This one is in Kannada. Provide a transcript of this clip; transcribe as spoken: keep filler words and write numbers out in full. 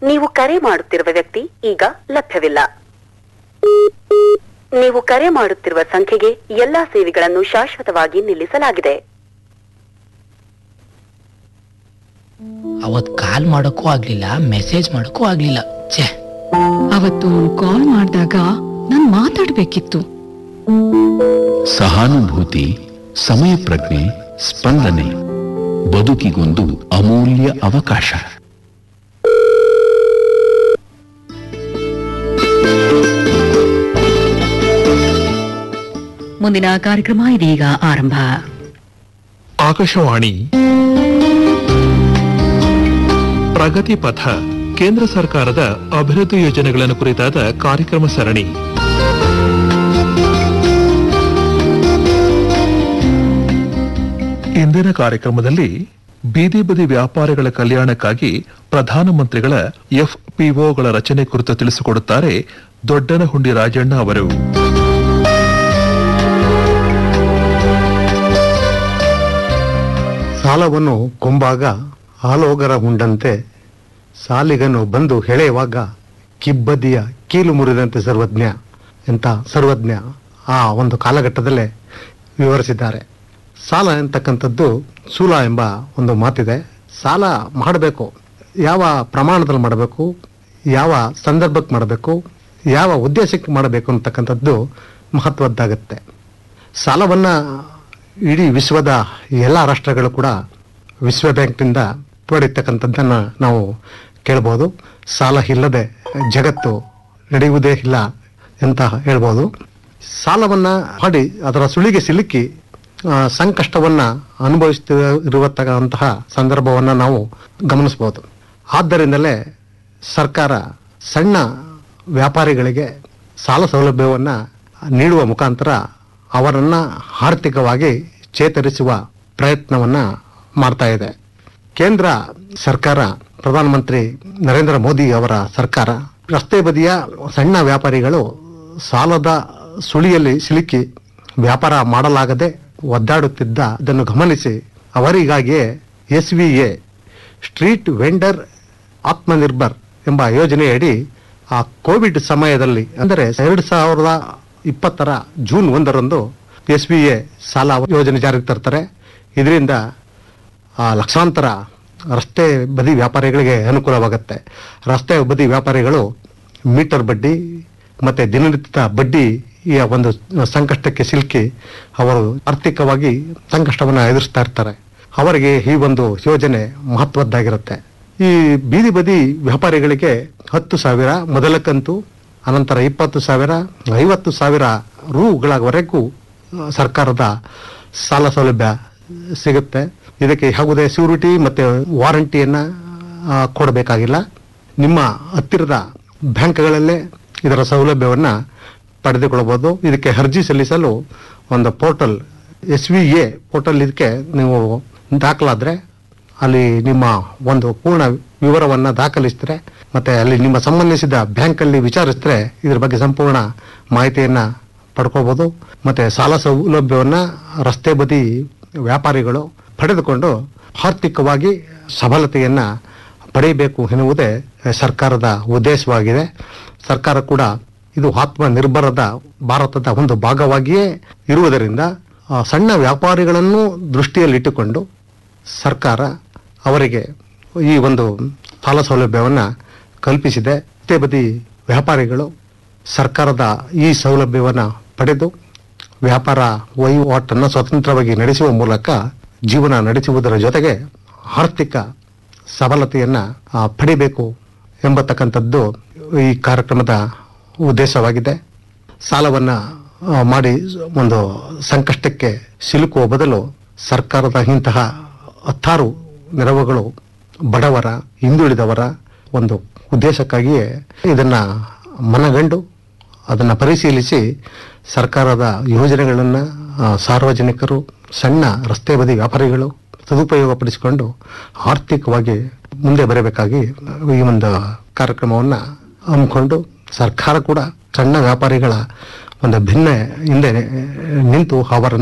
ನೀವು ಕರೆ ಮಾಡುತ್ತಿರುವ ವ್ಯಕ್ತಿ ಈಗ ಲಭ್ಯವಿಲ್ಲ. ನೀವು ಕರೆ ಮಾಡುತ್ತಿರುವ ಸಂಖ್ಯೆಗೆ ಎಲ್ಲಾ ಸೇವೆಗಳನ್ನು ಶಾಶ್ವತವಾಗಿ ನಿಲ್ಲಿಸಲಾಗಿದೆ. ಅವತ್ ಕಾಲ್ ಮಾಡೋಕ್ಕೂ ಆಗ್ಲಿಲ್ಲ, ಮೆಸೇಜ್ ಮಾಡೋಕ್ಕೂ ಆಗ್ಲಿಲ್ಲ. ಛೇ, ಅವತ್ತು ಕಾಲ್ ಮಾಡಿದಾಗ ನಾನ್ ಮಾತಾಡ್ಬೇಕಿತ್ತು. ಸಹಾನುಭೂತಿ, ಸಮಯ ಪ್ರಜ್ಞೆ, ಸ್ಪಂದನೆ ಬದುಕಿಗೊಂದು ಅಮೂಲ್ಯ ಅವಕಾಶ. ಮುಂದಿನ ಕಾರ್ಯಕ್ರಮ ಇದೀಗ ಆರಂಭ. ಆಕಾಶವಾಣಿ ಪ್ರಗತಿ ಪಥ, ಕೇಂದ್ರ ಸರ್ಕಾರದ ಅಭಿವೃದ್ಧಿ ಯೋಜನೆಗಳನ್ನು ಕುರಿತಾದ ಕಾರ್ಯಕ್ರಮ ಸರಣಿ. ಇಂದಿನ ಕಾರ್ಯಕ್ರಮದಲ್ಲಿ ಬೀದಿ ಬದಿ ವ್ಯಾಪಾರಿಗಳ ಕಲ್ಯಾಣಕ್ಕಾಗಿ ಪ್ರಧಾನಮಂತ್ರಿಗಳ ಎಫ್ಪಿಒಗಳ ರಚನೆ ಕುರಿತು ತಿಳಿಸಿಕೊಡುತ್ತಾರೆ ದೊಡ್ಡನಹುಂಡಿ ರಾಜಣ್ಣ ಅವರು. ಸಾಲವನ್ನು ಕೊಂಬಾಗ ಹಾಲೋಗರ ಉಂಡಂತೆ ಸಾಲಿಗನು ಬಂದು ಹೆಳೆಯುವಾಗ ಕಿಬ್ಬದಿಯ ಕೀಲು ಮುರಿದಂತೆ ಸರ್ವಜ್ಞ ಎಂತ ಸರ್ವಜ್ಞ ಆ ಒಂದು ಕಾಲಘಟ್ಟದಲ್ಲೇ ವಿವರಿಸಿದ್ದಾರೆ. ಸಾಲ ಎಂತಕ್ಕಂಥದ್ದು ಸೂಲ ಎಂಬ ಒಂದು ಮಾತಿದೆ. ಸಾಲ ಮಾಡಬೇಕು, ಯಾವ ಪ್ರಮಾಣದಲ್ಲಿ ಮಾಡಬೇಕು, ಯಾವ ಸಂದರ್ಭಕ್ಕೆ ಮಾಡಬೇಕು, ಯಾವ ಉದ್ದೇಶಕ್ಕೆ ಮಾಡಬೇಕು ಅಂತಕ್ಕಂಥದ್ದು ಮಹತ್ವದ್ದಾಗುತ್ತೆ. ಸಾಲವನ್ನು ಇಡೀ ವಿಶ್ವದ ಎಲ್ಲ ರಾಷ್ಟ್ರಗಳು ಕೂಡ ವಿಶ್ವ ಬ್ಯಾಂಕ್ನಿಂದ ಪಡೆಯತಕ್ಕಂಥದ್ದನ್ನು ನಾವು ಕೇಳ್ಬೋದು. ಸಾಲ ಇಲ್ಲದೆ ಜಗತ್ತು ನಡೆಯುವುದೇ ಇಲ್ಲ ಅಂತ ಹೇಳ್ಬೋದು. ಸಾಲವನ್ನು ಮಾಡಿ ಅದರ ಸುಳಿಗೆ ಸಿಲುಕಿ ಸಂಕಷ್ಟವನ್ನು ಅನುಭವಿಸುತ್ತಿರುವಂತಹ ಸಂದರ್ಭವನ್ನು ನಾವು ಗಮನಿಸ್ಬೋದು. ಆದ್ದರಿಂದಲೇ ಸರ್ಕಾರ ಸಣ್ಣ ವ್ಯಾಪಾರಿಗಳಿಗೆ ಸಾಲ ಸೌಲಭ್ಯವನ್ನು ನೀಡುವ ಮುಖಾಂತರ ಅವರನ್ನು ಆರ್ಥಿಕವಾಗಿ ಚೇತರಿಸುವ ಪ್ರಯತ್ನವನ್ನು ಮಾಡ್ತಾ ಇದೆ. ಕೇಂದ್ರ ಸರ್ಕಾರ, ಪ್ರಧಾನಮಂತ್ರಿ ನರೇಂದ್ರ ಮೋದಿ ಅವರ ಸರ್ಕಾರ ರಸ್ತೆ ಬದಿಯ ಸಣ್ಣ ವ್ಯಾಪಾರಿಗಳು ಸಾಲದ ಸುಳಿಯಲ್ಲಿ ಸಿಲುಕಿ ವ್ಯಾಪಾರ ಮಾಡಲಾಗದೆ ಒದ್ದಾಡುತ್ತಿದ್ದ ಅದನ್ನು ಗಮನಿಸಿ ಅವರಿಗಾಗಿಯೇ S V A street vendor Atmanirbhar ಎಂಬ ಯೋಜನೆಯಡಿ ಆ ಕೋವಿಡ್ ಸಮಯದಲ್ಲಿ ಅಂದರೆ ಎರಡು ಸಾವಿರದ ಇಪ್ಪತ್ತರ ಜೂನ್ ಒಂದರಂದು ಎಸ್ ವಿ ಎ ಸಾಲ ಯೋಜನೆ ಜಾರಿಗೆ ತರ್ತಾರೆ. ಇದರಿಂದ ಲಕ್ಷಾಂತರ ರಸ್ತೆ ಬದಿ ವ್ಯಾಪಾರಿಗಳಿಗೆ ಅನುಕೂಲವಾಗುತ್ತೆ. ರಸ್ತೆ ಬದಿ ವ್ಯಾಪಾರಿಗಳು ಮೀಟರ್ ಬಡ್ಡಿ ಮತ್ತು ದಿನನಿತ್ಯದ ಬಡ್ಡಿಯ ಒಂದು ಸಂಕಷ್ಟಕ್ಕೆ ಸಿಲುಕಿ ಅವರು ಆರ್ಥಿಕವಾಗಿ ಸಂಕಷ್ಟವನ್ನು ಎದುರಿಸ್ತಾ ಇರ್ತಾರೆ. ಅವರಿಗೆ ಈ ಒಂದು ಯೋಜನೆ ಮಹತ್ವದ್ದಾಗಿರುತ್ತೆ. ಈ ಬೀದಿ ಬದಿ ವ್ಯಾಪಾರಿಗಳಿಗೆ ಹತ್ತು ಸಾವಿರ ಮೊದಲ ಕಂತು, ಅನಂತರ ಇಪ್ಪತ್ತು ಸಾವಿರ, ಐವತ್ತು ಸಾವಿರ ರೂಗಳವರೆಗೂ ಸರ್ಕಾರದ ಸಾಲ ಸೌಲಭ್ಯ ಸಿಗುತ್ತೆ. ಇದಕ್ಕೆ ಯಾವುದೇ ಸೆಕ್ಯೂರಿಟಿ ಮತ್ತು ವಾರಂಟಿಯನ್ನು ಕೊಡಬೇಕಾಗಿಲ್ಲ. ನಿಮ್ಮ ಹತ್ತಿರದ ಬ್ಯಾಂಕ್ಗಳಲ್ಲೇ ಇದರ ಸೌಲಭ್ಯವನ್ನು ಪಡೆದುಕೊಳ್ಳಬಹುದು. ಇದಕ್ಕೆ ಅರ್ಜಿ ಸಲ್ಲಿಸಲು ಒಂದು portal S V A portal ಇದಕ್ಕೆ ನೀವು ದಾಖಲಾದರೆ ಅಲ್ಲಿ ನಿಮ್ಮ ಒಂದು ಪೂರ್ಣ ವಿವರವನ್ನು ದಾಖಲಿಸಿದ್ರೆ ಮತ್ತು ಅಲ್ಲಿ ನಿಮ್ಮ ಸಂಬಂಧಿಸಿದ ಬ್ಯಾಂಕಲ್ಲಿ ವಿಚಾರಿಸಿದ್ರೆ ಇದ್ರ ಬಗ್ಗೆ ಸಂಪೂರ್ಣ ಮಾಹಿತಿಯನ್ನು ಪಡ್ಕೋಬೋದು. ಮತ್ತು ಸಾಲ ಸೌಲಭ್ಯವನ್ನು ರಸ್ತೆ ಬದಿ ವ್ಯಾಪಾರಿಗಳು ಪಡೆದುಕೊಂಡು ಆರ್ಥಿಕವಾಗಿ ಸಬಲತೆಯನ್ನು ಪಡೆಯಬೇಕು ಎನ್ನುವುದೇ ಸರ್ಕಾರದ ಉದ್ದೇಶವಾಗಿದೆ. ಸರ್ಕಾರ ಕೂಡ ಇದು ಆತ್ಮನಿರ್ಭರದ ಭಾರತದ ಒಂದು ಭಾಗವಾಗಿಯೇ ಇರುವುದರಿಂದ ಸಣ್ಣ ವ್ಯಾಪಾರಿಗಳನ್ನು ದೃಷ್ಟಿಯಲ್ಲಿಟ್ಟುಕೊಂಡು ಸರ್ಕಾರ ಅವರಿಗೆ ಈ ಒಂದು ಸಾಲ ಸೌಲಭ್ಯವನ್ನು ಕಲ್ಪಿಸಿದೆ. ರಸ್ತೆ ಬದಿ ವ್ಯಾಪಾರಿಗಳು ಸರ್ಕಾರದ ಈ ಸೌಲಭ್ಯವನ್ನು ಪಡೆದು ವ್ಯಾಪಾರ ವಹಿವಾಟನ್ನು ಸ್ವತಂತ್ರವಾಗಿ ನಡೆಸುವ ಮೂಲಕ ಜೀವನ ನಡೆಸುವುದರ ಜೊತೆಗೆ ಆರ್ಥಿಕ ಸಬಲತೆಯನ್ನು ಪಡಿಬೇಕು ಎಂಬತಕ್ಕಂಥದ್ದು ಈ ಕಾರ್ಯಕ್ರಮದ ಉದ್ದೇಶವಾಗಿದೆ. ಸಾಲವನ್ನು ಮಾಡಿ ಒಂದು ಸಂಕಷ್ಟಕ್ಕೆ ಸಿಲುಕುವ ಬದಲು ಸರ್ಕಾರದ ಇಂತಹ ಹತ್ತಾರು ನೆರವುಗಳು ಬಡವರ, ಹಿಂದುಳಿದವರ ಒಂದು ಉದ್ದೇಶಕ್ಕಾಗಿಯೇ ಇದನ್ನು ಮನಗಂಡು ಅದನ್ನು ಪರಿಶೀಲಿಸಿ ಸರ್ಕಾರದ ಯೋಜನೆಗಳನ್ನು ಸಾರ್ವಜನಿಕರು, ಸಣ್ಣ ರಸ್ತೆ ಬದಿ ವ್ಯಾಪಾರಿಗಳು ಸದುಪಯೋಗಪಡಿಸಿಕೊಂಡು ಆರ್ಥಿಕವಾಗಿ ಮುಂದೆ ಬರಬೇಕಾಗಿ ಈ ಒಂದು ಕಾರ್ಯಕ್ರಮವನ್ನು ಹಮ್ಮಿಕೊಂಡು ಸರ್ಕಾರ ಕೂಡ ಸಣ್ಣ ವ್ಯಾಪಾರಿಗಳ ಒಂದು ಭಿನ್ನ ಹಿಂದೆ ನಿಂತು ಅವರನ್ನು